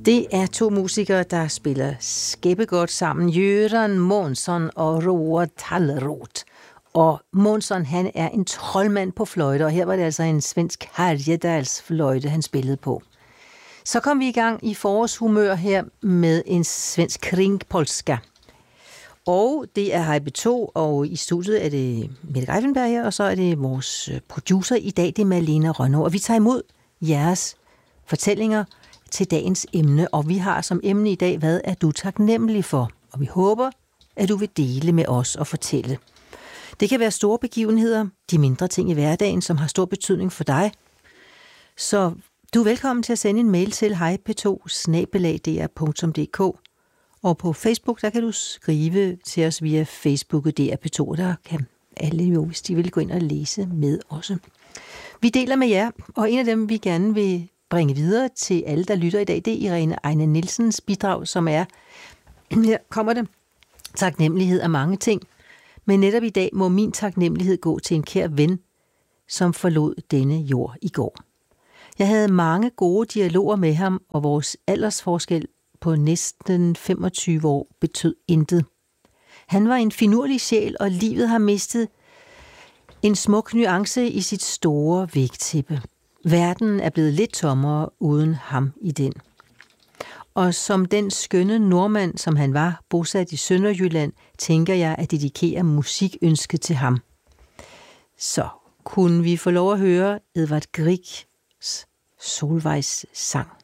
Det er to musikere, der spiller skæbbegodt sammen. Göran Månsson og Roar Tallroth. Og Månsson, han er en troldmand på fløjte, og her var det altså en svensk Härjedalsfløjte, han spillede på. Så kom vi i gang i forårshumør her med en svensk kringpolska. Og det er Hej P2, og i studiet er det Mette Greiffenberg her, og så er det vores producer i dag, det er Malene Rønnow. Og vi tager imod jeres fortællinger til dagens emne, og vi har som emne i dag, hvad er du taknemmelig for? Og vi håber, at du vil dele med os og fortælle. Det kan være store begivenheder, de mindre ting i hverdagen, som har stor betydning for dig. Så du er velkommen til at sende en mail til hejp2@dr.dk. Og på Facebook, der kan du skrive til os via Facebook og DR P2, der kan alle jo, hvis de vil gå ind og læse med også. Vi deler med jer, og en af dem, vi gerne vil bringe videre til alle, der lytter i dag, det er Irene Ejne Nielsens bidrag, som er, her kommer det, taknemmelighed af mange ting. Men netop i dag må min taknemmelighed gå til en kær ven, som forlod denne jord i går. Jeg havde mange gode dialoger med ham, og vores aldersforskel på næsten 25 år betød intet. Han var en finurlig sjæl, og livet har mistet en smuk nuance i sit store vægtæppe. Verden er blevet lidt tommere uden ham i den. Og som den skønne nordmand, som han var, bosat i Sønderjylland, tænker jeg at dedikere musikønsket til ham. Så kunne vi få lov at høre Edvard Griegs Solvejs sang.